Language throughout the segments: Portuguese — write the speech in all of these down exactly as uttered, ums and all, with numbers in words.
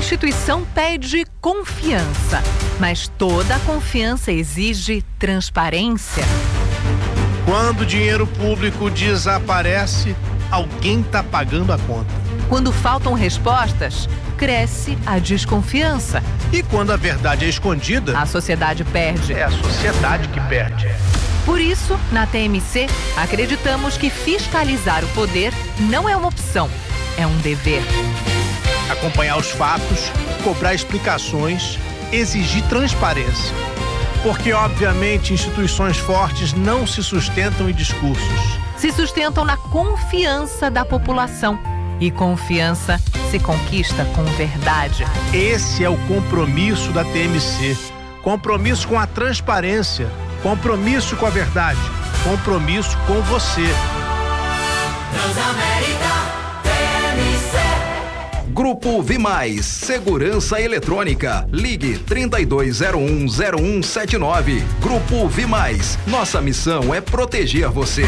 Constituição pede confiança, mas toda confiança exige transparência. Quando o dinheiro público desaparece, alguém está pagando a conta. Quando faltam respostas, cresce a desconfiança. E quando a verdade é escondida, a sociedade perde. É a sociedade que perde. Por isso, na T M C, acreditamos que fiscalizar o poder não é uma opção, é um dever. Acompanhar os fatos, cobrar explicações, exigir transparência. Porque, obviamente, instituições fortes não se sustentam em discursos. Se sustentam na confiança da população. E confiança se conquista com verdade. Esse é o compromisso da T M C. Compromisso com a transparência. Compromisso com a verdade. Compromisso com você. Transamérica T M C. Grupo Vimais, Segurança Eletrônica. Ligue trinta e dois zero um zero um sete nove. Grupo Vimais. Nossa missão é proteger você.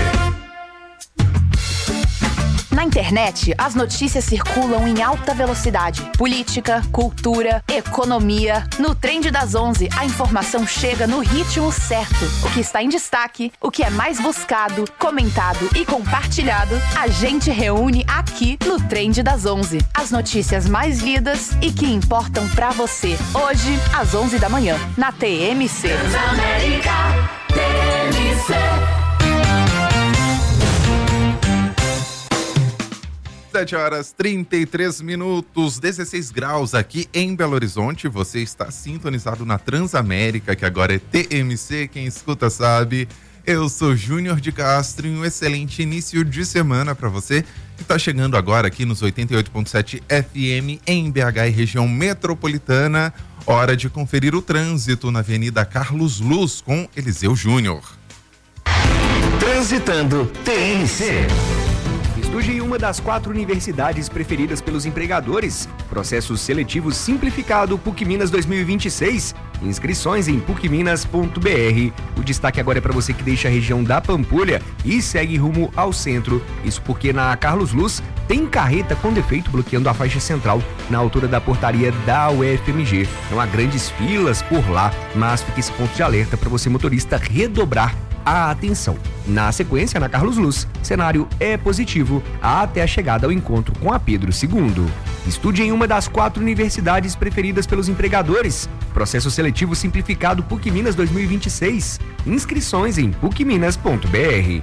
Na internet, as notícias circulam em alta velocidade. Política, cultura, economia. No Trend das onze, a informação chega no ritmo certo. O que está em destaque, o que é mais buscado, comentado e compartilhado, a gente reúne aqui no Trend das onze. As notícias mais lidas e que importam pra você. Hoje, às onze da manhã, na T M C. Transamérica T M C. sete horas trinta e três minutos, dezesseis graus aqui em Belo Horizonte. Você está sintonizado na Transamérica, que agora é T M C. Quem escuta sabe. Eu sou Júnior de Castro e um excelente início de semana para você que está chegando agora aqui nos oitenta e oito ponto sete F M em B H e região metropolitana. Hora de conferir o trânsito na Avenida Carlos Luz com Eliseu Júnior. Transitando T M C. Estude em uma das quatro universidades preferidas pelos empregadores. Processo seletivo simplificado PUC Minas dois mil e vinte e seis. Inscrições em puc minas ponto b r. O destaque agora é para você que deixa a região da Pampulha e segue rumo ao centro. Isso porque na Carlos Luz tem carreta com defeito bloqueando a faixa central na altura da portaria da U F M G. Não há grandes filas por lá, mas fica esse ponto de alerta para você motorista redobrar a atenção. Na sequência, na Carlos Luz, cenário é positivo até a chegada ao encontro com a Pedro segundo. Estude em uma das quatro universidades preferidas pelos empregadores. Processo seletivo simplificado PUC Minas dois mil e vinte e seis. Inscrições em puc minas ponto b r.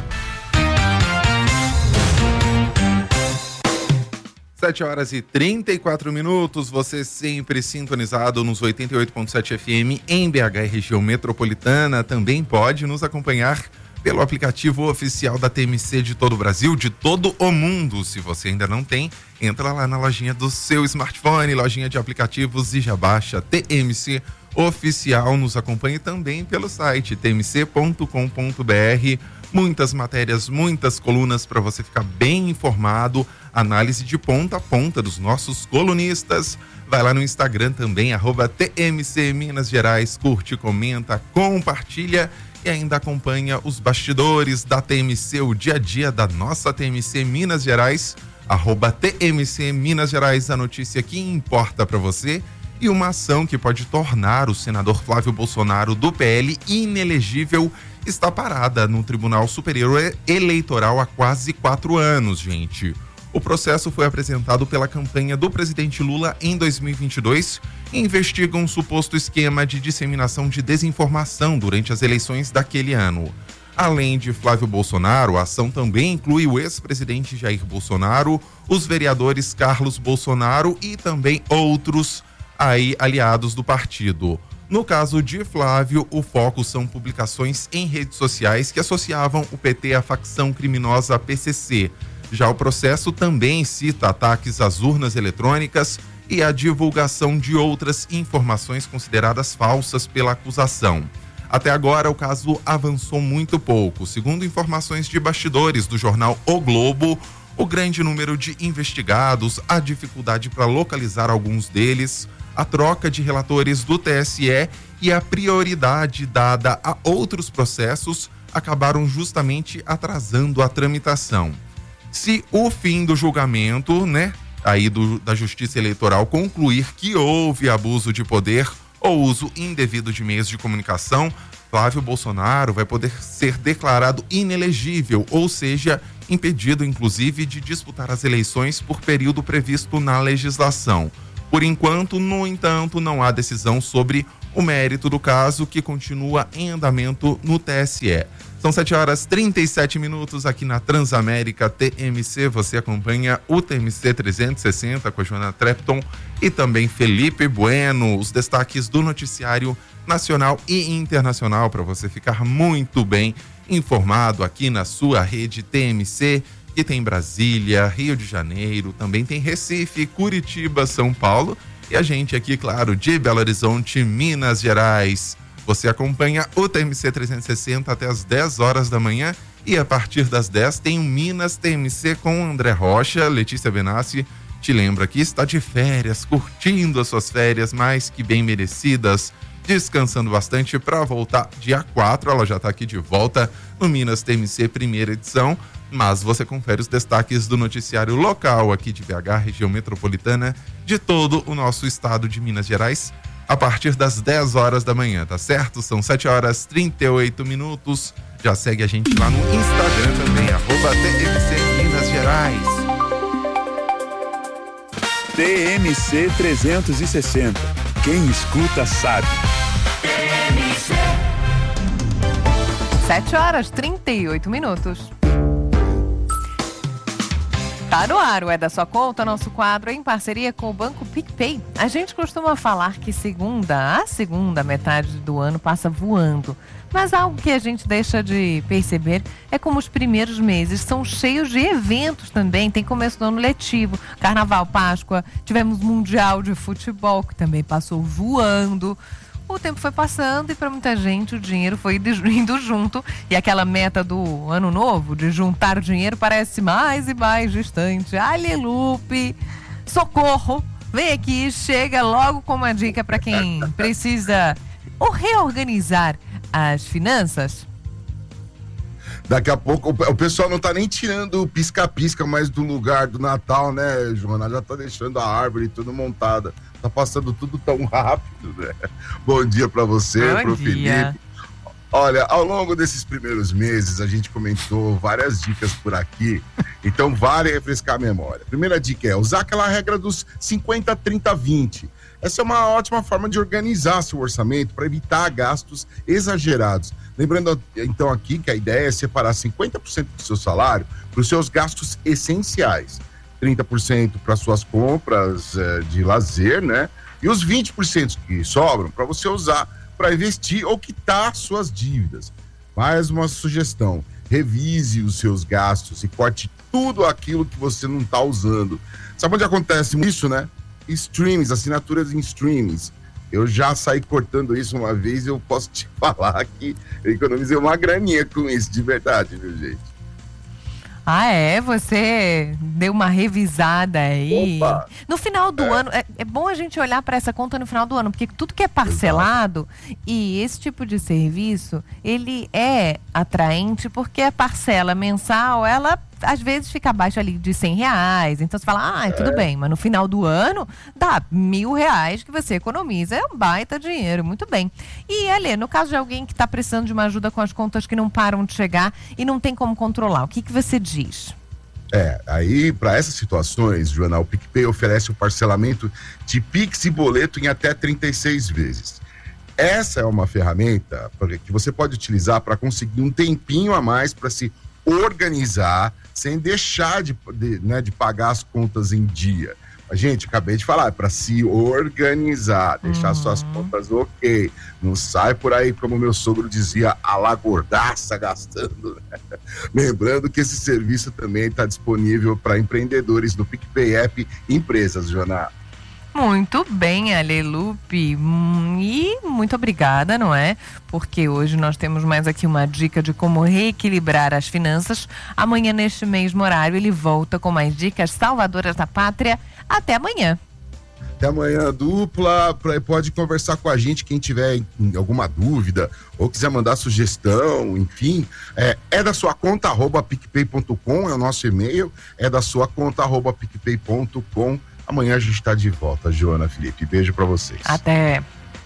sete horas e trinta e quatro minutos, você sempre sintonizado nos oitenta e oito ponto sete F M em B H e região metropolitana. Também pode nos acompanhar pelo aplicativo oficial da T M C de todo o Brasil, de todo o mundo. Se você ainda não tem, entra lá na lojinha do seu smartphone, lojinha de aplicativos, e já baixa T M C Oficial. Nos acompanhe também pelo site t m c ponto com ponto b r. Muitas matérias, muitas colunas para você ficar bem informado, análise de ponta a ponta dos nossos colunistas. Vai lá no Instagram também, arroba T M C Minas Gerais, curte, comenta, compartilha e ainda acompanha os bastidores da T M C, o dia a dia da nossa T M C Minas Gerais, arroba T M C Minas Gerais, a notícia que importa para você. E uma ação que pode tornar o senador Flávio Bolsonaro do P L inelegível está parada no Tribunal Superior Eleitoral há quase quatro anos, gente. O processo foi apresentado pela campanha do presidente Lula em dois mil e vinte e dois e investiga um suposto esquema de disseminação de desinformação durante as eleições daquele ano. Além de Flávio Bolsonaro, a ação também inclui o ex-presidente Jair Bolsonaro, os vereadores Carlos Bolsonaro e também outros aí aliados do partido. No caso de Flávio, o foco são publicações em redes sociais que associavam o P T à facção criminosa P C C. Já o processo também cita ataques às urnas eletrônicas e a divulgação de outras informações consideradas falsas pela acusação. Até agora, o caso avançou muito pouco. Segundo informações de bastidores do jornal O Globo, o grande número de investigados, a dificuldade para localizar alguns deles, a troca de relatores do T S E e a prioridade dada a outros processos acabaram justamente atrasando a tramitação. Se o fim do julgamento, né, aí do, da Justiça Eleitoral concluir que houve abuso de poder ou uso indevido de meios de comunicação, Flávio Bolsonaro vai poder ser declarado inelegível, ou seja, impedido inclusive de disputar as eleições por período previsto na legislação. Por enquanto, no entanto, não há decisão sobre o mérito do caso, que continua em andamento no T S E. São sete horas e trinta e sete minutos aqui na Transamérica T M C. Você acompanha o T M C trezentos e sessenta com a Joana Trepton e também Felipe Bueno. Os destaques do noticiário nacional e internacional para você ficar muito bem informado aqui na sua rede T M C, que tem Brasília, Rio de Janeiro, também tem Recife, Curitiba, São Paulo e a gente aqui, claro, de Belo Horizonte, Minas Gerais. Você acompanha o T M C trezentos e sessenta até as dez horas da manhã e a partir das dez tem o Minas T M C com André Rocha. Letícia Benassi te lembra que está de férias, curtindo as suas férias mais que bem merecidas, descansando bastante para voltar dia quatro. Ela já está aqui de volta no Minas T M C primeira edição, mas você confere os destaques do noticiário local aqui de B H, região metropolitana, de todo o nosso estado de Minas Gerais, a partir das dez horas da manhã, tá certo? São sete horas e trinta e oito minutos. Já segue a gente lá no Instagram também, arroba T M C Minas Gerais. T M C trezentos e sessenta. Quem escuta sabe. sete horas e trinta e oito minutos. Tá no ar, o É da Sua Conta, nosso quadro em parceria com o Banco PicPay. A gente costuma falar que segunda, a segunda metade do ano passa voando. Mas algo que a gente deixa de perceber é como os primeiros meses são cheios de eventos também. Tem começo do ano letivo, Carnaval, Páscoa, tivemos Mundial de Futebol, que também passou voando. O tempo foi passando e para muita gente o dinheiro foi indo junto. E aquela meta do ano novo, de juntar dinheiro, parece mais e mais distante. Alelupe, socorro, vem aqui, chega logo com uma dica para quem precisa ou reorganizar as finanças. Daqui a pouco o pessoal não tá nem tirando o pisca-pisca mais do lugar do Natal, né, Joana? Já tá deixando a árvore tudo montada. Tá passando tudo tão rápido, né? Bom dia pra você, Bom pro dia. Felipe. Olha, ao longo desses primeiros meses, a gente comentou várias dicas por aqui, então vale refrescar a memória. A primeira dica é usar aquela regra dos cinquenta, trinta, vinte. Essa é uma ótima forma de organizar seu orçamento para evitar gastos exagerados. Lembrando, então, aqui que a ideia é separar cinquenta por cento do seu salário para os seus gastos essenciais, trinta por cento para suas compras eh, de lazer, né? E os vinte por cento que sobram para você usar para investir ou quitar suas dívidas. Mais uma sugestão: revise os seus gastos e corte tudo aquilo que você não está usando. Sabe onde acontece isso, né? Streams, assinaturas em streams. Eu já saí cortando isso uma vez e eu posso te falar que eu economizei uma graninha com isso, de verdade, viu, gente? Ah, é? Você deu uma revisada aí. Opa. No final do É. ano, é, é bom a gente olhar para essa conta no final do ano, porque tudo que é parcelado e esse tipo de serviço, ele é atraente porque a parcela mensal, ela às vezes fica abaixo ali de cem reais. Então você fala, ah, tudo bem, mas no final do ano dá mil reais que você economiza. É um baita dinheiro, muito bem. E, Alê, no caso de alguém que está precisando de uma ajuda com as contas que não param de chegar e não tem como controlar, o que, que você diz? É, aí para essas situações, Joana, o PicPay oferece o parcelamento de Pix e boleto em até trinta e seis vezes. Essa é uma ferramenta que você pode utilizar para conseguir um tempinho a mais para se organizar sem deixar de, de, né, de pagar as contas em dia. Mas, gente, acabei de falar, é para se organizar, deixar Uhum. suas contas ok. Não sai por aí, como meu sogro dizia, a la gordaça gastando, né? Lembrando que esse serviço também está disponível para empreendedores no PicPay App Empresas, Joana. Muito bem, Alelupe. Hum, e muito obrigada, não é? Porque hoje nós temos mais aqui uma dica de como reequilibrar as finanças. Amanhã, neste mesmo horário, ele volta com mais dicas salvadoras da pátria. Até amanhã. Até amanhã, dupla. Pra, pode conversar com a gente, quem tiver alguma dúvida ou quiser mandar sugestão, enfim. É, é da sua conta, arroba picpay ponto com, é o nosso e-mail. É da sua conta, arroba picpay ponto com. Amanhã a gente está de volta, Joana, Felipe. Beijo para vocês. Até.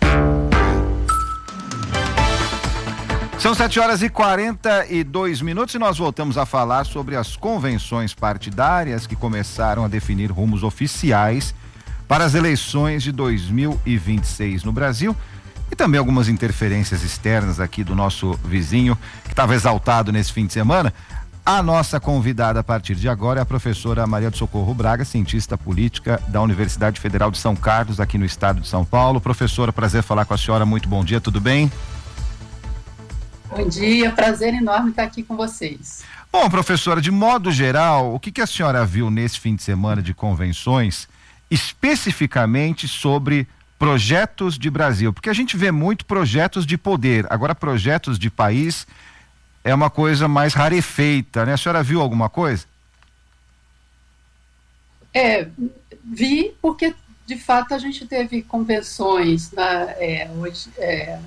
São sete horas e quarenta e dois minutos e nós voltamos a falar sobre as convenções partidárias que começaram a definir rumos oficiais para as eleições de dois mil e vinte e seis no Brasil e também algumas interferências externas aqui do nosso vizinho que estava exaltado nesse fim de semana. A nossa convidada a partir de agora é a professora Maria do Socorro Braga, cientista política da Universidade Federal de São Carlos, aqui no estado de São Paulo. Professora, prazer falar com a senhora, muito bom dia, tudo bem? Bom dia, prazer enorme estar aqui com vocês. Bom, professora, de modo geral, o que, que a senhora viu nesse fim de semana de convenções, especificamente sobre projetos de Brasil? Porque a gente vê muito projetos de poder, agora projetos de país é uma coisa mais rarefeita, né? A senhora viu alguma coisa? É, vi porque de fato a gente teve convenções na, é, hoje, é,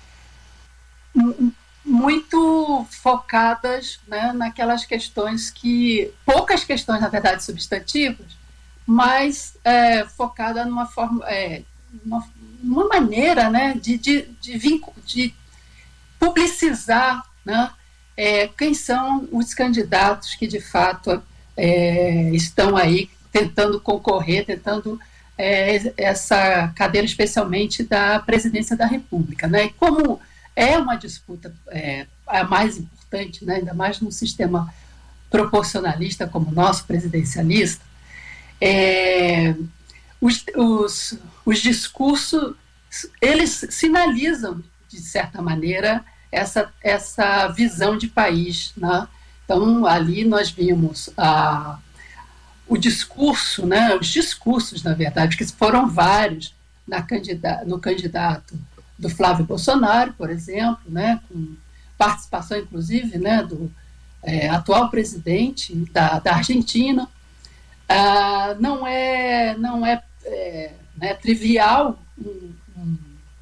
muito focadas, né, naquelas questões que, poucas questões na verdade substantivas, mas é, focada numa forma, é, uma, uma maneira, né, de, de, de, vincu, de publicizar, né, é, quem são os candidatos que de fato é, estão aí tentando concorrer, tentando é, essa cadeira especialmente da presidência da República, né? E como é uma disputa é, a mais importante, né, ainda mais num sistema proporcionalista como o nosso, presidencialista, é, os, os, os discursos, eles sinalizam, de certa maneira, essa, essa visão de país, né? Então, ali nós vimos a, o discurso, né, os discursos, na verdade, que foram vários na candidata, no candidato do Flávio Bolsonaro, por exemplo, né, com participação, inclusive, né, do é, atual presidente da, da Argentina. Ah, não é, não é, é né, trivial um, um,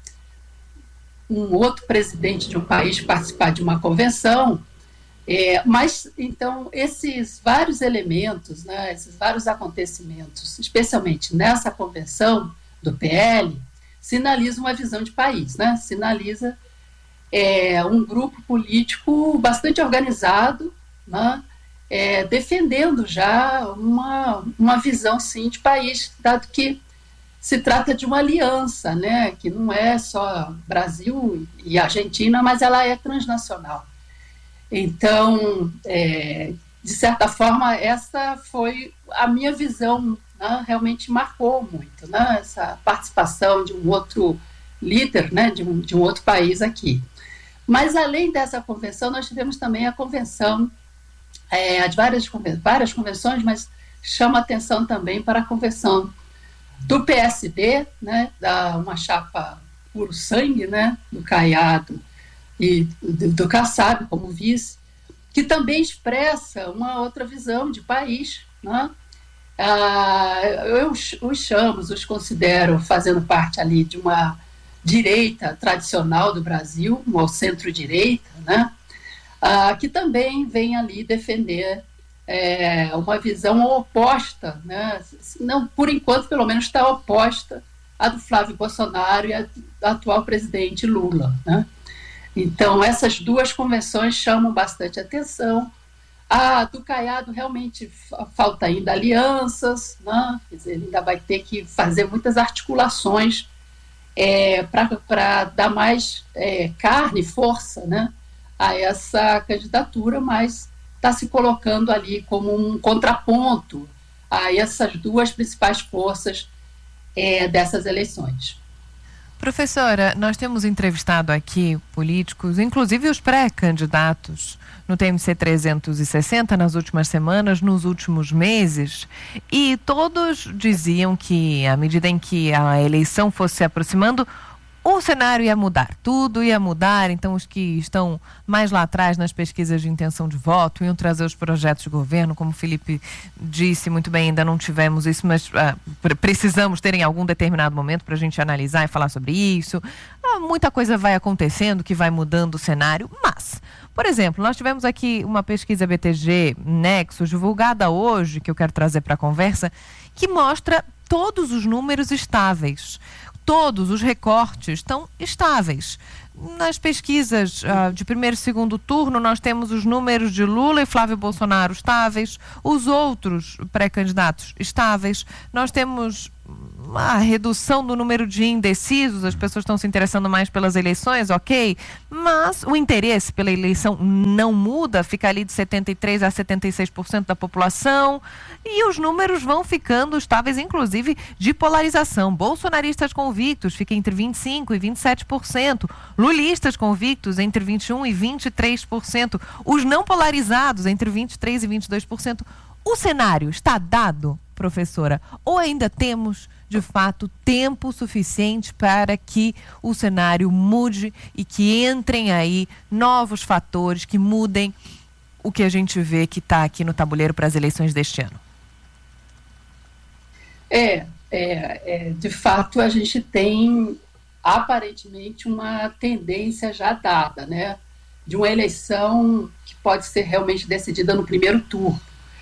um outro presidente de um país participar de uma convenção, é, mas, então, esses vários elementos, né, esses vários acontecimentos, especialmente nessa convenção do P L, sinaliza uma visão de país, né? Sinaliza é, um grupo político bastante organizado, né? É, defendendo já uma, uma visão, sim, de país, dado que se trata de uma aliança, né? Que não é só Brasil e Argentina, mas ela é transnacional. Então, é, de certa forma, essa foi a minha visão, né, realmente marcou muito, né, essa participação de um outro líder, né, de, um, de um outro país aqui. Mas, além dessa convenção, nós tivemos também a convenção, é, de várias, várias convenções, mas chama atenção também para a convenção do P S B, né, da uma chapa puro sangue, né, do Caiado e do, do Kassab como vice, que também expressa uma outra visão de país, né? Ah, eu os chamo, os considero fazendo parte ali de uma direita tradicional do Brasil, ou centro-direita, né? Ah, que também vem ali defender é, uma visão oposta, né? Não, por enquanto, pelo menos, está oposta à do Flávio Bolsonaro e à do atual presidente Lula, né? Então, essas duas convenções chamam bastante atenção. A do Caiado realmente falta ainda alianças, né? Quer dizer, ele ainda vai ter que fazer muitas articulações é, para dar mais é, carne e força, né, a essa candidatura, mas está se colocando ali como um contraponto a essas duas principais forças é, dessas eleições. Professora, nós temos entrevistado aqui políticos, inclusive os pré-candidatos no T M C trezentos e sessenta nas últimas semanas, nos últimos meses, e todos diziam que, à medida em que a eleição fosse se aproximando, o cenário ia mudar, tudo ia mudar, então os que estão mais lá atrás nas pesquisas de intenção de voto iam trazer os projetos de governo, como o Felipe disse muito bem, ainda não tivemos isso, mas uh, precisamos ter em algum determinado momento para a gente analisar e falar sobre isso. Uh, muita coisa vai acontecendo que vai mudando o cenário, mas, por exemplo, nós tivemos aqui uma pesquisa B T G Nexus, divulgada hoje, que eu quero trazer para a conversa, que mostra todos os números estáveis. Todos os recortes estão estáveis. Nas pesquisas uh, de primeiro e segundo turno, nós temos os números de Lula e Flávio Bolsonaro estáveis, os outros pré-candidatos estáveis. Nós temos uma redução do número de indecisos, as pessoas estão se interessando mais pelas eleições, ok, mas o interesse pela eleição não muda, fica ali de setenta e três por cento a setenta e seis por cento da população, e os números vão ficando estáveis, inclusive de polarização. Bolsonaristas convictos fica entre vinte e cinco por cento e vinte e sete por cento, lulistas convictos entre vinte e um por cento e vinte e três por cento, os não polarizados entre vinte e três por cento e vinte e dois por cento. O cenário está dado, professora, ou ainda temos, de fato, tempo suficiente para que o cenário mude e que entrem aí novos fatores que mudem o que a gente vê que está aqui no tabuleiro para as eleições deste ano? É, é, é, de fato, a gente tem aparentemente uma tendência já dada, né, de uma eleição que pode ser realmente decidida no primeiro turno.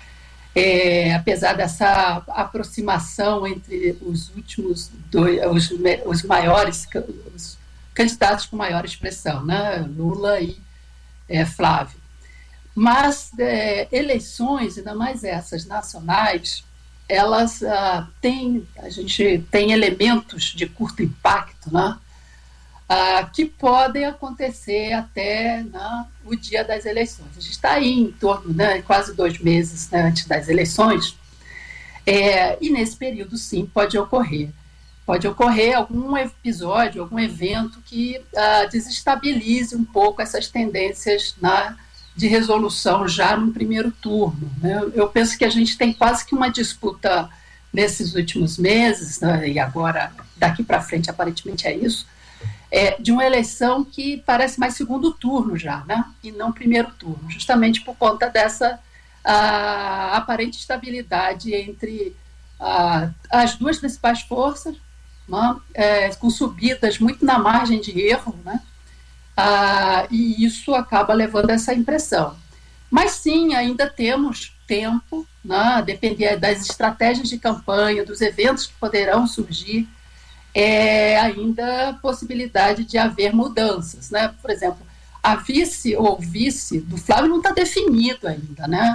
É, apesar dessa aproximação entre os últimos dois, os, os maiores, os candidatos com maior expressão, né, Lula e é, Flávio. Mas é, eleições, ainda mais essas nacionais, elas ah, têm, a gente tem elementos de curto impacto, né, ah, que podem acontecer até, né, o dia das eleições. A gente está aí em torno, né, quase dois meses, né, antes das eleições, é, e nesse período, sim, pode ocorrer. Pode ocorrer algum episódio, algum evento que ah, desestabilize um pouco essas tendências, né, de resolução já no primeiro turno, né? Eu penso que a gente tem quase que uma disputa nesses últimos meses, né, e agora, daqui para frente, aparentemente é isso, É, de uma eleição que parece mais segundo turno já, né? E não primeiro turno, justamente por conta dessa a, aparente estabilidade entre a, as duas principais forças, né? É, com subidas muito na margem de erro, né? Ah, e isso acaba levando a essa impressão. Mas sim, ainda temos tempo, né? Depender das estratégias de campanha, dos eventos que poderão surgir, é ainda possibilidade de haver mudanças, né? Por exemplo, a vice ou vice do Flávio não está definido ainda, né?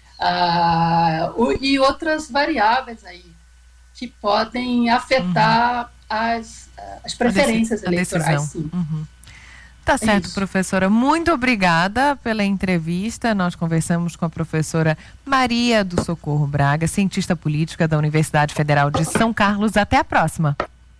Ah, e outras variáveis aí que podem afetar uhum. as, as preferências a dec- a eleitorais. Sim. Uhum. Tá certo, é professora. Muito obrigada pela entrevista. Nós conversamos com a professora Maria do Socorro Braga, cientista política da Universidade Federal de São Carlos. Até a próxima.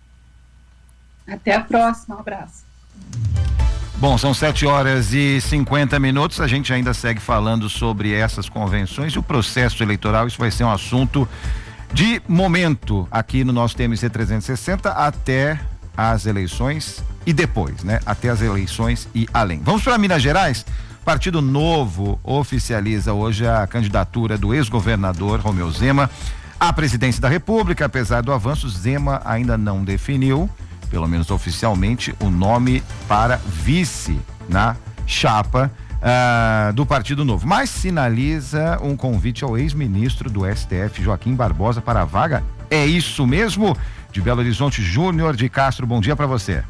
Até a próxima, um abraço. Bom, são sete horas e cinquenta minutos, a gente ainda segue falando sobre essas convenções e o processo eleitoral. Isso vai ser um assunto de momento aqui no nosso T M C trezentos e sessenta até as eleições e depois, né? Até as eleições e além. Vamos para Minas Gerais? Partido Novo oficializa hoje a candidatura do ex-governador Romeu Zema à presidência da República. Apesar do avanço, Zema ainda não definiu, pelo menos oficialmente, o nome para vice na chapa uh, do Partido Novo, mas sinaliza um convite ao ex-ministro do S T F, Joaquim Barbosa, para a vaga. É isso mesmo? De Belo Horizonte, Júnior de Castro, bom dia para você.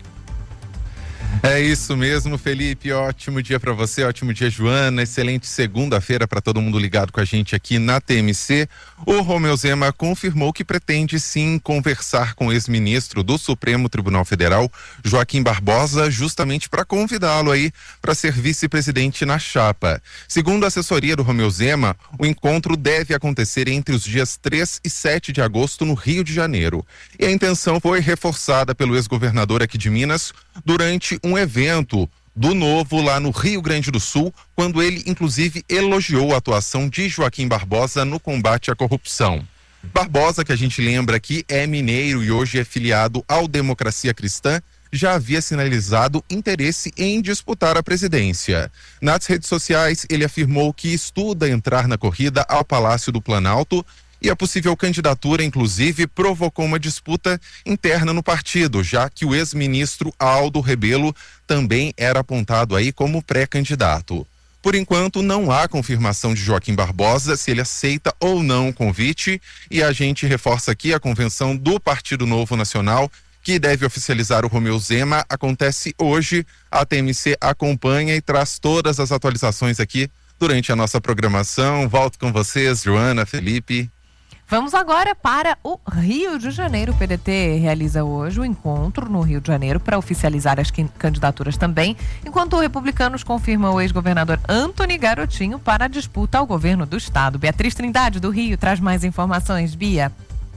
É isso mesmo, Felipe, ótimo dia para você, ótimo dia, Joana, excelente segunda-feira para todo mundo ligado com a gente aqui na T M C. O Romeu Zema confirmou que pretende sim conversar com o ex-ministro do Supremo Tribunal Federal, Joaquim Barbosa, justamente para convidá-lo aí para ser vice-presidente na chapa. Segundo a assessoria do Romeu Zema, o encontro deve acontecer entre os dias três e sete de agosto no Rio de Janeiro. E a intenção foi reforçada pelo ex-governador aqui de Minas durante um evento do Novo lá no Rio Grande do Sul, quando ele inclusive elogiou a atuação de Joaquim Barbosa no combate à corrupção. Barbosa, que a gente lembra aqui, é mineiro e hoje é filiado ao Democracia Cristã, já havia sinalizado interesse em disputar a presidência. Nas redes sociais, ele afirmou que estuda entrar na corrida ao Palácio do Planalto e a possível candidatura, inclusive, provocou uma disputa interna no partido, já que o ex-ministro Aldo Rebelo também era apontado aí como pré-candidato. Por enquanto, não há confirmação de Joaquim Barbosa se ele aceita ou não o convite, e a gente reforça aqui a convenção do Partido Novo Nacional, que deve oficializar o Romeu Zema, acontece hoje. A T M C acompanha e traz todas as atualizações aqui durante a nossa programação. Volto com vocês, Joana, Felipe. Vamos agora para o Rio de Janeiro. O P D T realiza hoje o encontro no Rio de Janeiro para oficializar as candidaturas também, enquanto o Republicanos confirma o ex-governador Antony Garotinho para a disputa ao governo do estado. Beatriz Trindade, do Rio, traz mais informações. Bia.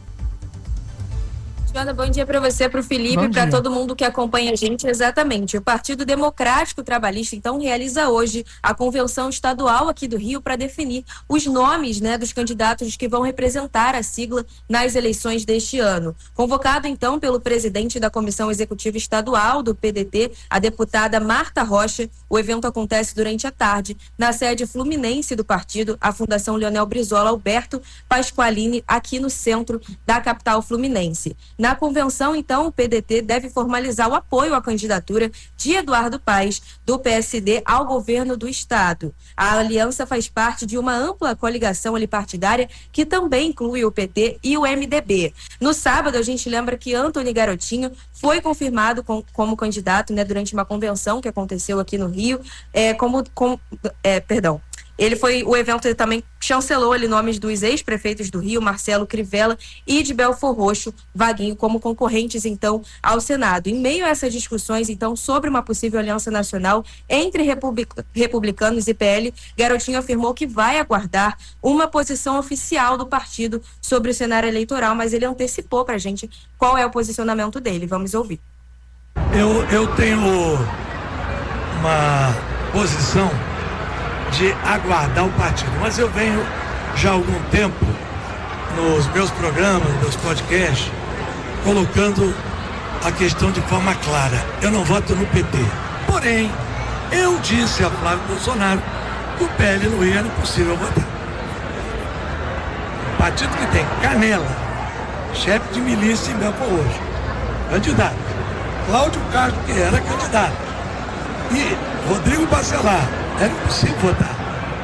Joana, bom dia para você, para o Felipe, para todo mundo que acompanha a gente. Exatamente. O Partido Democrático Trabalhista, então, realiza hoje a convenção estadual aqui do Rio para definir os nomes, né, dos candidatos que vão representar a sigla nas eleições deste ano. Convocado, então, pelo presidente da Comissão Executiva Estadual do P D T, a deputada Marta Rocha, o evento acontece durante a tarde na sede fluminense do partido, a Fundação Leonel Brizola Alberto Pasqualini, aqui no centro da capital fluminense. Na convenção, então, o P D T deve formalizar o apoio à candidatura de Eduardo Paes, do P S D, ao governo do estado. A aliança faz parte de uma ampla coligação ali partidária que também inclui o P T e o M D B. No sábado, a gente lembra que Antony Garotinho foi confirmado com, como candidato, né, durante uma convenção que aconteceu aqui no Rio, é, como, com, é, perdão, Ele foi, o evento ele também chancelou ali nomes dos ex-prefeitos do Rio, Marcelo Crivella, e de Belfor Roxo, Vaguinho, como concorrentes, então, ao Senado. Em meio a essas discussões, então, sobre uma possível aliança nacional entre republic- republicanos e P L, Garotinho afirmou que vai aguardar uma posição oficial do partido sobre o cenário eleitoral, mas ele antecipou pra gente qual é o posicionamento dele. Vamos ouvir. Eu, eu tenho uma posição de aguardar o partido, mas eu venho já há algum tempo nos meus programas, nos meus podcasts, colocando a questão de forma clara. Eu não voto no P T. Porém, eu disse a Flávio Bolsonaro que o P L no Rio era impossível votar. Partido que tem Canela, chefe de milícia em Belfor Roxo, candidato. Cláudio Castro, que era candidato. E Rodrigo Bacelar, era impossível votar.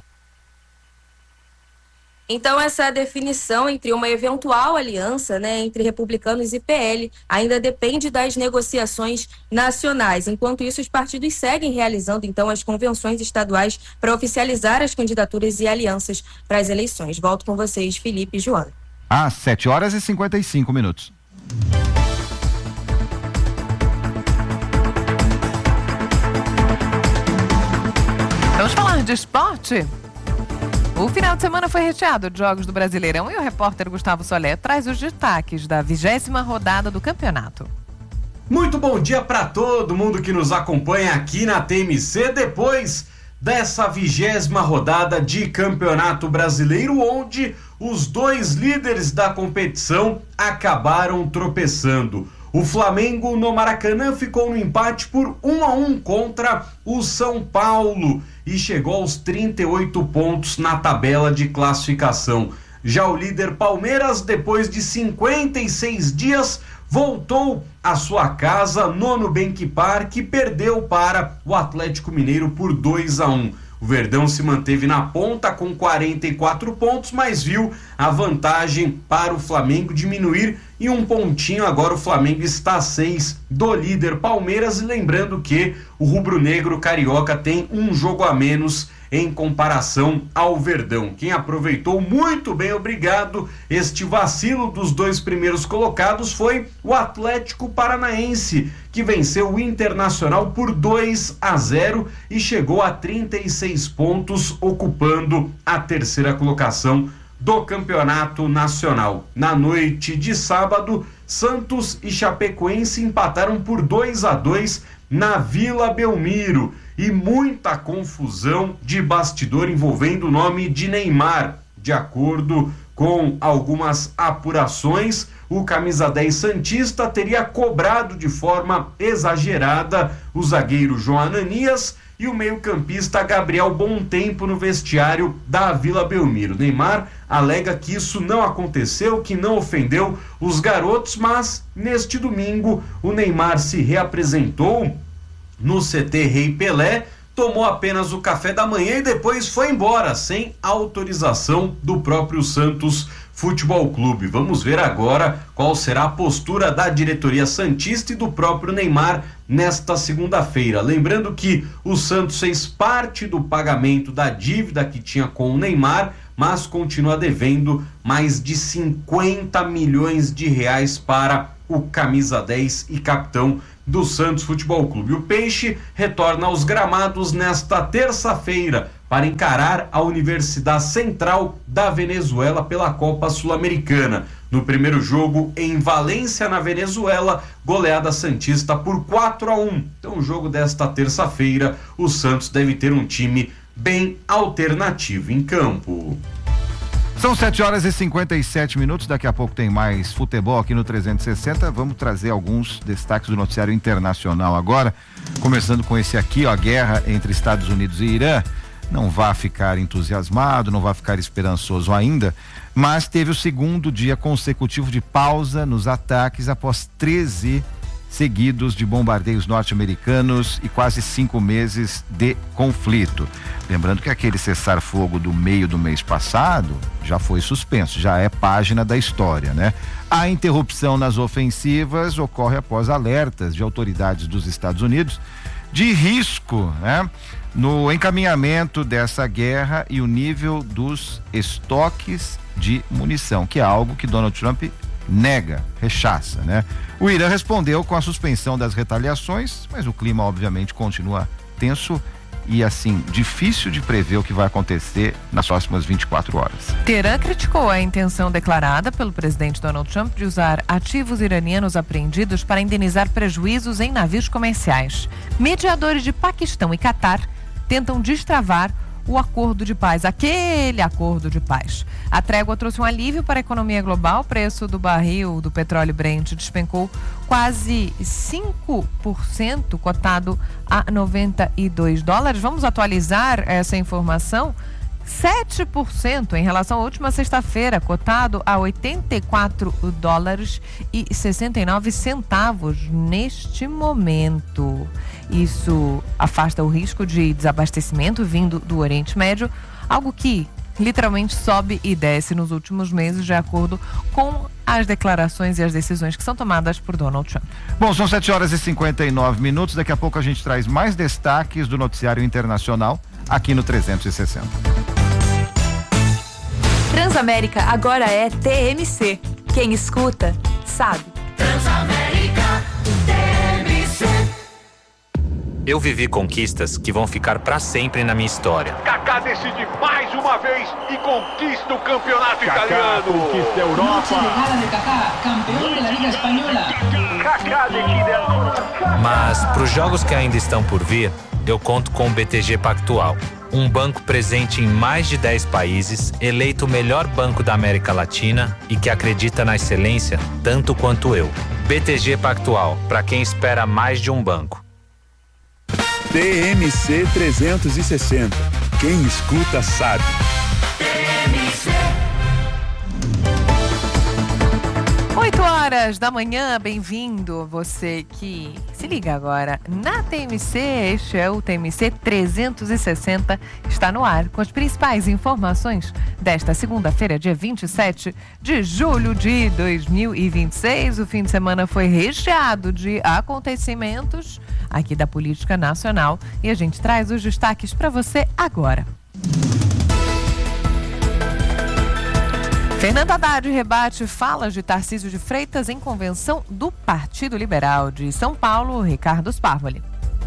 Então, essa definição entre uma eventual aliança, né, entre republicanos e P L ainda depende das negociações nacionais. Enquanto isso, os partidos seguem realizando, então, as convenções estaduais para oficializar as candidaturas e alianças para as eleições. Volto com vocês, Felipe e Joana. Às sete horas e cinquenta e cinco minutos. Vamos falar de esporte? O final de semana foi recheado de jogos do Brasileirão e o repórter Gustavo Solé traz os destaques da vigésima rodada do campeonato. Muito bom dia para todo mundo que nos acompanha aqui na T M C depois dessa vigésima rodada de Campeonato Brasileiro, onde os dois líderes da competição acabaram tropeçando. O Flamengo no Maracanã ficou no empate por um a um contra o São Paulo e chegou aos trinta e oito pontos na tabela de classificação. Já o líder Palmeiras, depois de cinquenta e seis dias, voltou à sua casa no Nubank Park e perdeu para o Atlético Mineiro por dois a um. O Verdão se manteve na ponta com quarenta e quatro pontos, mas viu a vantagem para o Flamengo diminuir em um pontinho. Agora o Flamengo está a seis do líder Palmeiras, e lembrando que o rubro-negro carioca tem um jogo a menos em comparação ao Verdão. Quem aproveitou muito bem, obrigado, este vacilo dos dois primeiros colocados foi o Atlético Paranaense, que venceu o Internacional por dois a zero e chegou a trinta e seis pontos, ocupando a terceira colocação do Campeonato Nacional. Na noite de sábado, Santos e Chapecoense empataram por dois a dois na Vila Belmiro, e muita confusão de bastidor envolvendo o nome de Neymar. De acordo com algumas apurações, o camisa dez santista teria cobrado de forma exagerada o zagueiro João Ananias e o meio-campista Gabriel Bontempo no vestiário da Vila Belmiro. Neymar alega que isso não aconteceu, que não ofendeu os garotos, mas neste domingo o Neymar se reapresentou no C T Rei Pelé, tomou apenas o café da manhã e depois foi embora, sem autorização do próprio Santos Futebol Clube. Vamos ver agora qual será a postura da diretoria santista e do próprio Neymar nesta segunda-feira. Lembrando que o Santos fez parte do pagamento da dívida que tinha com o Neymar, mas continua devendo mais de cinquenta milhões de reais para o camisa dez e capitão do Santos Futebol Clube. O Peixe retorna aos gramados nesta terça-feira para encarar a Universidade Central da Venezuela pela Copa Sul-Americana. No primeiro jogo em Valência, na Venezuela, goleada santista por quatro a um. Então, o jogo desta terça-feira, o Santos deve ter um time bem alternativo em campo. São sete horas e cinquenta e sete minutos, daqui a pouco tem mais futebol aqui no trezentos e sessenta, vamos trazer alguns destaques do noticiário internacional agora, começando com esse aqui, ó, a guerra entre Estados Unidos e Irã. Não vá ficar entusiasmado, não vá ficar esperançoso ainda, mas teve o segundo dia consecutivo de pausa nos ataques após treze seguidos de bombardeios norte-americanos e quase cinco meses de conflito. Lembrando que aquele cessar-fogo do meio do mês passado já foi suspenso, já é página da história, né? A interrupção nas ofensivas ocorre após alertas de autoridades dos Estados Unidos de risco, né, no encaminhamento dessa guerra e o nível dos estoques de munição, que é algo que Donald Trump nega, rechaça, né? O Irã respondeu com a suspensão das retaliações, mas o clima obviamente continua tenso e assim, difícil de prever o que vai acontecer nas próximas vinte e quatro horas. Teherã criticou a intenção declarada pelo presidente Donald Trump de usar ativos iranianos apreendidos para indenizar prejuízos em navios comerciais. Mediadores de Paquistão e Catar tentam destravar o acordo de paz, aquele acordo de paz. A trégua trouxe um alívio para a economia global. O preço do barril do petróleo Brent despencou quase cinco por cento, cotado a noventa e dois dólares. Vamos atualizar essa informação? sete por cento em relação à última sexta-feira, cotado a oitenta e quatro dólares e sessenta e nove centavos neste momento. Isso afasta o risco de desabastecimento vindo do Oriente Médio, algo que literalmente sobe e desce nos últimos meses, de acordo com as declarações e as decisões que são tomadas por Donald Trump. Bom, são sete horas e cinquenta e nove minutos. Daqui a pouco a gente traz mais destaques do noticiário internacional aqui no trezentos e sessenta. Transamérica agora é T M C. Quem escuta, sabe. Transamérica T M C. Eu vivi conquistas que vão ficar para sempre na minha história. Kaká decide mais uma vez e conquista o campeonato Kaká italiano. Conquista a Europa. Kaká, campeão da Liga Espanhola. Kaká decide. Mas para os jogos que ainda estão por vir, eu conto com o B T G Pactual, um banco presente em mais de dez países, eleito o melhor banco da América Latina e que acredita na excelência tanto quanto eu. B T G Pactual, para quem espera mais de um banco. T M C trezentos e sessenta. Quem escuta sabe. T M C. oito horas da manhã, bem-vindo você que se liga agora na T M C. Este é o T M C trezentos e sessenta, está no ar com as principais informações desta segunda-feira, dia vinte e sete de julho de dois mil e vinte e seis. O fim de semana foi recheado de acontecimentos aqui da política nacional e a gente traz os destaques para você agora. Fernando Haddad rebate falas de Tarcísio de Freitas em convenção do Partido Liberal de São Paulo. Ricardo Sparvoli.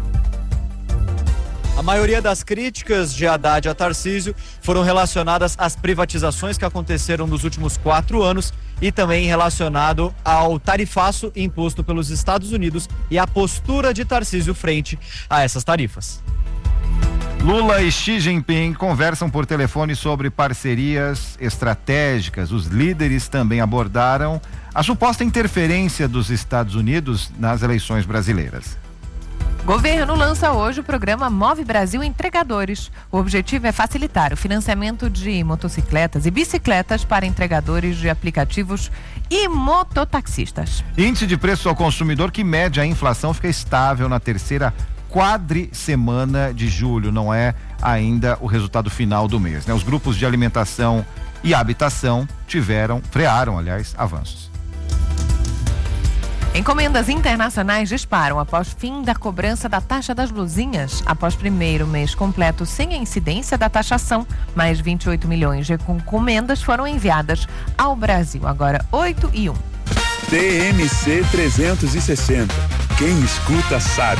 A maioria das críticas de Haddad a Tarcísio foram relacionadas às privatizações que aconteceram nos últimos quatro anos e também relacionado ao tarifaço imposto pelos Estados Unidos e a postura de Tarcísio frente a essas tarifas. Lula e Xi Jinping conversam por telefone sobre parcerias estratégicas. Os líderes também abordaram a suposta interferência dos Estados Unidos nas eleições brasileiras. Governo lança hoje o programa Move Brasil Entregadores. O objetivo é facilitar o financiamento de motocicletas e bicicletas para entregadores de aplicativos e mototaxistas. Índice de preço ao consumidor que mede a inflação fica estável na terceira quadricemana de julho. Não é ainda o resultado final do mês, né? Os grupos de alimentação e habitação tiveram, frearam, aliás, avanços. Encomendas internacionais disparam após fim da cobrança da taxa das luzinhas. Após primeiro mês completo sem a incidência da taxação, mais vinte e oito milhões de encomendas foram enviadas ao Brasil. Agora oito e um. T M C trezentos e sessenta. Quem escuta sabe.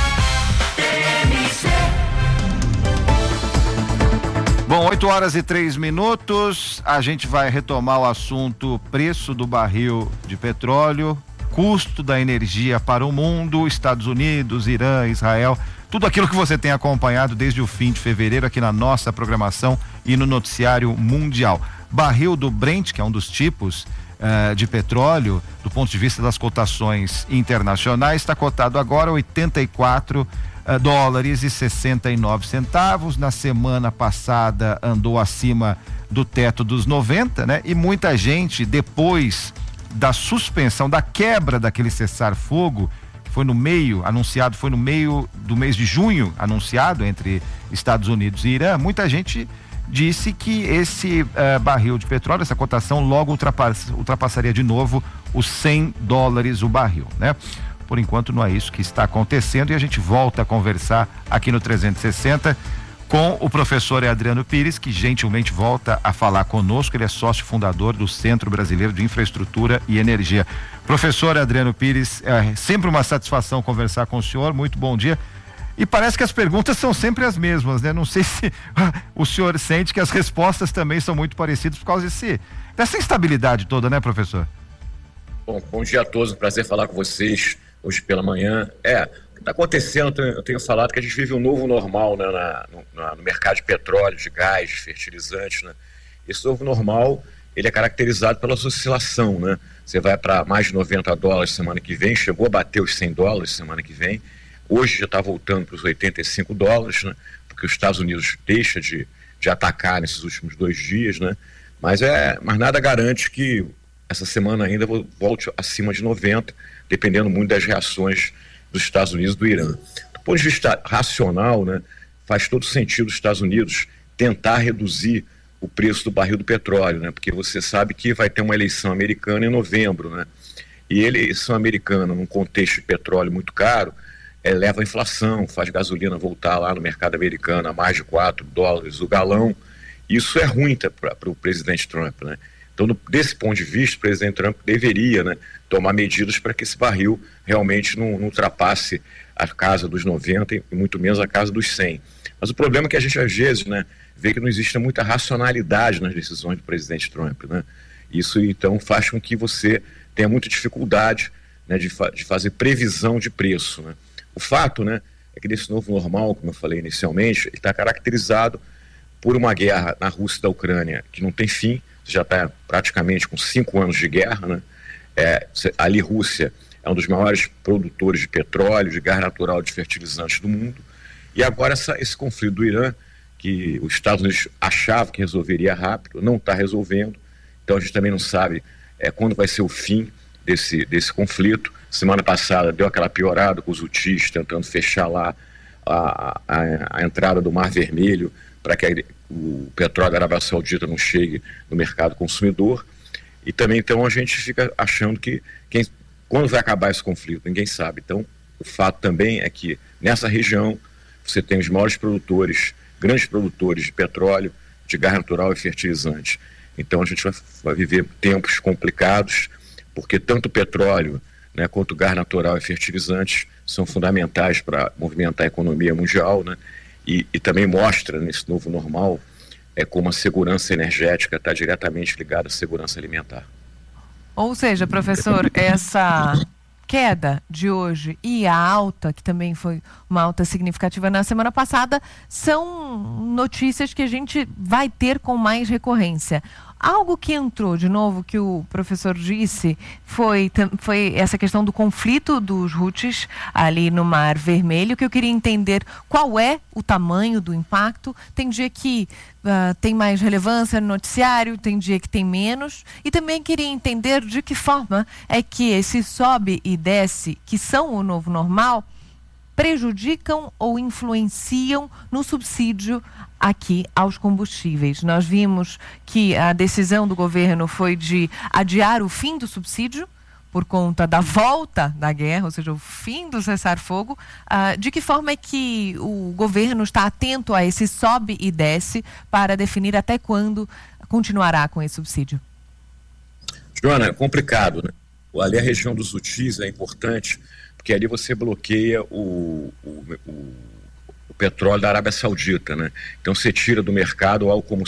Bom, oito horas e três minutos. A gente vai retomar o assunto preço do barril de petróleo, custo da energia para o mundo, Estados Unidos, Irã, Israel, tudo aquilo que você tem acompanhado desde o fim de fevereiro aqui na nossa programação e no noticiário mundial. Barril do Brent, que é um dos tipos uh, de petróleo, do ponto de vista das cotações internacionais, está cotado agora oitenta e quatro uh, dólares e sessenta e nove centavos. Na semana passada andou acima do teto dos noventa, né? E muita gente, depois da suspensão, da quebra daquele cessar-fogo, foi no meio, anunciado, foi no meio do mês de junho, anunciado entre Estados Unidos e Irã, muita gente disse que esse uh, barril de petróleo, essa cotação logo ultrapass, ultrapassaria de novo os cem dólares o barril, né? Por enquanto não é isso que está acontecendo e a gente volta a conversar aqui no trezentos e sessenta com o professor Adriano Pires, que gentilmente volta a falar conosco. Ele é sócio fundador do Centro Brasileiro de Infraestrutura e Energia. Professor Adriano Pires, é sempre uma satisfação conversar com o senhor. Muito bom dia. E parece que as perguntas são sempre as mesmas, né? Não sei se o senhor sente que as respostas também são muito parecidas por causa desse, dessa instabilidade toda, né, professor? Bom, bom dia a todos. Um prazer falar com vocês hoje pela manhã. É... O que está acontecendo, eu tenho falado que a gente vive um novo normal, né, na, no, no mercado de petróleo, de gás, de fertilizantes, né? Esse novo normal, ele é caracterizado pela oscilação, né? Você vai para mais de noventa dólares semana que vem, chegou a bater os cem dólares semana que vem, hoje já está voltando para os oitenta e cinco dólares, né? Porque os Estados Unidos deixa de, de atacar nesses últimos dois dias, né? Mas, é, mas nada garante que essa semana ainda volte acima de noventa, dependendo muito das reações dos Estados Unidos e do Irã. Do ponto de vista racional, né, faz todo sentido os Estados Unidos tentar reduzir o preço do barril do petróleo, né, porque você sabe que vai ter uma eleição americana em novembro, né, e eleição americana num contexto de petróleo muito caro, é, leva a inflação, faz gasolina voltar lá no mercado americano a mais de quatro dólares o galão. Isso é ruim para o presidente Trump, né? Então, no, desse ponto de vista, o presidente Trump deveria, né, tomar medidas para que esse barril realmente não, não ultrapasse a casa dos noventa e muito menos a casa dos cem. Mas o problema é que a gente, às vezes, né, vê que não existe muita racionalidade nas decisões do presidente Trump, né? Isso, então, faz com que você tenha muita dificuldade, né, de, fa de fazer previsão de preço, né? O fato, né, é que desse novo normal, como eu falei inicialmente, ele está caracterizado por uma guerra na Rússia e da Ucrânia que não tem fim. Já está praticamente com cinco anos de guerra, né? É, ali Rússia é um dos maiores produtores de petróleo, de gás natural, de fertilizantes do mundo. E agora essa, esse conflito do Irã, que os Estados Unidos achavam que resolveria rápido, não está resolvendo. Então a gente também não sabe é, quando vai ser o fim desse, desse conflito. Semana passada deu aquela piorada com os Houthis tentando fechar lá a, a, a entrada do Mar Vermelho para que o petróleo da Arábia Saudita não chegue no mercado consumidor. E também, então, a gente fica achando que quem, quando vai acabar esse conflito, ninguém sabe. Então, o fato também é que nessa região você tem os maiores produtores, grandes produtores de petróleo, de gás natural e fertilizante. Então, a gente vai, vai viver tempos complicados, porque tanto o petróleo, né, quanto o gás natural e fertilizantes são fundamentais para movimentar a economia mundial, né? E, e também mostra nesse novo normal é, como a segurança energética está diretamente ligada à segurança alimentar. Ou seja, professor, essa queda de hoje e a alta, que também foi uma alta significativa na semana passada, são notícias que a gente vai ter com mais recorrência. Algo que entrou, de novo, que o professor disse, foi, foi essa questão do conflito dos Houthis ali no Mar Vermelho, que eu queria entender qual é o tamanho do impacto. Tem dia que uh, tem mais relevância no noticiário, tem dia que tem menos. E também queria entender de que forma é que esse sobe e desce, que são o novo normal, prejudicam ou influenciam no subsídio aqui aos combustíveis. Nós vimos que a decisão do governo foi de adiar o fim do subsídio por conta da volta da guerra, ou seja, o fim do cessar-fogo. Uh, de que forma é que o governo está atento a esse sobe e desce para definir até quando continuará com esse subsídio? Joana, é complicado, né? Ali a região dos Houthis é importante, porque ali você bloqueia o, o, o, o petróleo da Arábia Saudita, né? Então você tira do mercado algo como